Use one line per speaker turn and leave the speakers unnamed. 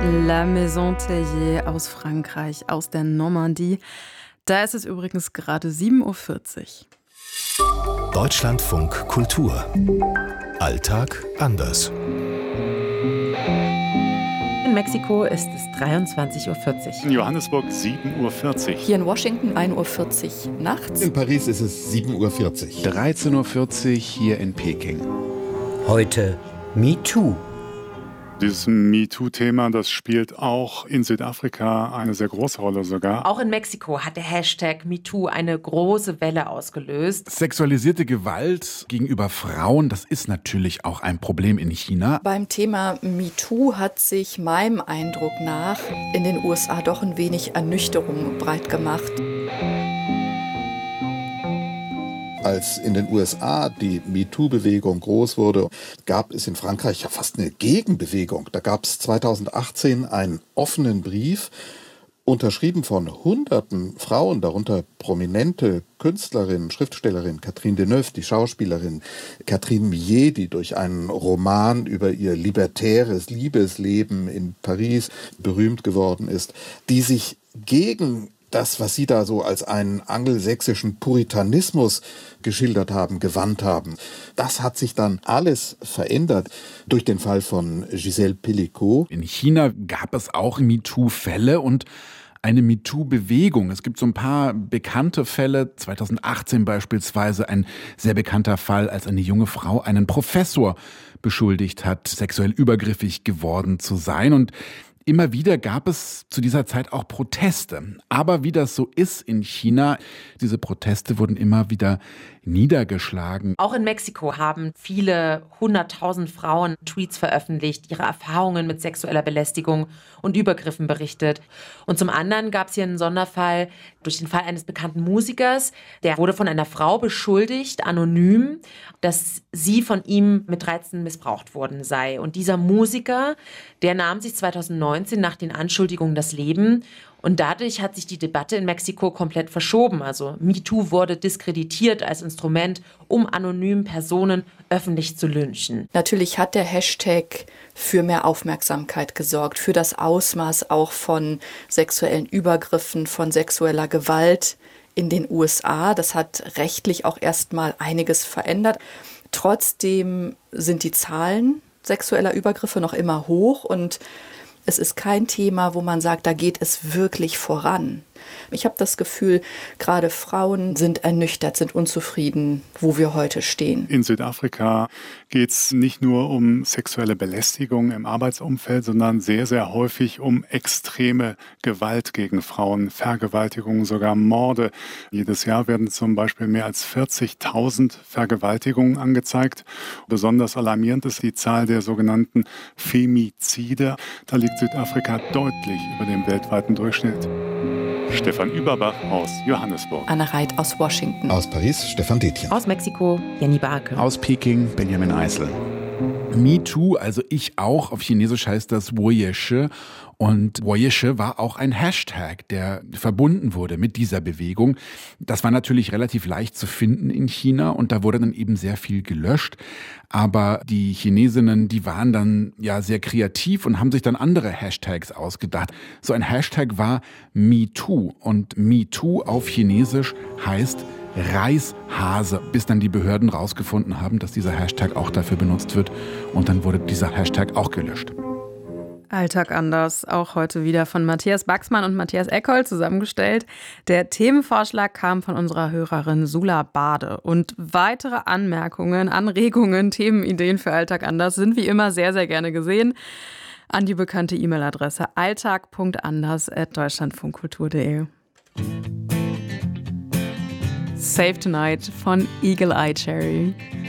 La Maison Tellier aus Frankreich, aus der Normandie. Da ist es übrigens gerade 7:40 Uhr.
Deutschlandfunk Kultur. Alltag anders.
In Mexiko ist es 23:40 Uhr.
In Johannesburg 7:40 Uhr.
Hier in Washington 1:40 Uhr nachts.
In Paris ist es 7:40
Uhr. 13:40 Uhr hier in Peking.
Heute MeToo.
Dieses MeToo-Thema, das spielt auch in Südafrika eine sehr große Rolle sogar.
Auch in Mexiko hat der Hashtag MeToo eine große Welle ausgelöst.
Sexualisierte Gewalt gegenüber Frauen, das ist natürlich auch ein Problem in China.
Beim Thema MeToo hat sich meinem Eindruck nach in den USA doch ein wenig Ernüchterung breit gemacht.
Als in den USA die MeToo-Bewegung groß wurde, gab es in Frankreich ja fast eine Gegenbewegung. Da gab es 2018 einen offenen Brief, unterschrieben von hunderten Frauen, darunter prominente Künstlerinnen, Schriftstellerinnen, Catherine Deneuve, die Schauspielerin, Catherine Millet, die durch einen Roman über ihr libertäres Liebesleben in Paris berühmt geworden ist, die sich gegen das, was Sie da so als einen angelsächsischen Puritanismus geschildert haben, gewandt haben. Das hat sich dann alles verändert durch den Fall von Gisèle Pelicot.
In China gab es auch MeToo-Fälle und eine MeToo-Bewegung. Es gibt so ein paar bekannte Fälle. 2018 beispielsweise ein sehr bekannter Fall, als eine junge Frau einen Professor beschuldigt hat, sexuell übergriffig geworden zu sein. Und immer wieder gab es zu dieser Zeit auch Proteste. Aber wie das so ist in China, diese Proteste wurden immer wieder niedergeschlagen.
Auch in Mexiko haben viele 100.000 Frauen Tweets veröffentlicht, ihre Erfahrungen mit sexueller Belästigung und Übergriffen berichtet. Und zum anderen gab es hier einen Sonderfall durch den Fall eines bekannten Musikers. Der wurde von einer Frau beschuldigt, anonym, dass sie von ihm mit 13 missbraucht worden sei. Und dieser Musiker, der nahm sich 2019 nach den Anschuldigungen das Leben. Und dadurch hat sich die Debatte in Mexiko komplett verschoben. Also MeToo wurde diskreditiert als Instrument, um anonymen Personen öffentlich zu lynchen.
Natürlich hat der Hashtag für mehr Aufmerksamkeit gesorgt, für das Ausmaß auch von sexuellen Übergriffen, von sexueller Gewalt in den USA. Das hat rechtlich auch erstmal einiges verändert. Trotzdem sind die Zahlen sexueller Übergriffe noch immer hoch und es ist kein Thema, wo man sagt, da geht es wirklich voran. Ich habe das Gefühl, gerade Frauen sind ernüchtert, sind unzufrieden, wo wir heute stehen.
In Südafrika geht es nicht nur um sexuelle Belästigung im Arbeitsumfeld, sondern sehr, sehr häufig um extreme Gewalt gegen Frauen, Vergewaltigungen, sogar Morde. Jedes Jahr werden zum Beispiel mehr als 40.000 Vergewaltigungen angezeigt. Besonders alarmierend ist die Zahl der sogenannten Femizide. Da liegt Südafrika deutlich über dem weltweiten Durchschnitt. Stefan Überbach aus Johannesburg.
Anna Reit aus Washington.
Aus Paris Stefan Detjen.
Aus Mexiko Jenny Barke.
Aus Peking Benjamin Eisel. MeToo, also ich auch, auf Chinesisch heißt das Woyeshe. Und Woyeshe war auch ein Hashtag, der verbunden wurde mit dieser Bewegung. Das war natürlich relativ leicht zu finden in China und da wurde dann eben sehr viel gelöscht. Aber die Chinesinnen, die waren dann ja sehr kreativ und haben sich dann andere Hashtags ausgedacht. So ein Hashtag war MeToo und MeToo auf Chinesisch heißt Reishase, bis dann die Behörden rausgefunden haben, dass dieser Hashtag auch dafür benutzt wird. Und dann wurde dieser Hashtag auch gelöscht.
Alltag anders, auch heute wieder von Matthias Baxmann und Matthias Eckold zusammengestellt. Der Themenvorschlag kam von unserer Hörerin Sula Bade. Und weitere Anmerkungen, Anregungen, Themenideen für Alltag anders sind wie immer sehr, sehr gerne gesehen. An die bekannte E-Mail-Adresse alltag.anders@deutschlandfunkkultur.de. Save Tonight von Eagle Eye Cherry.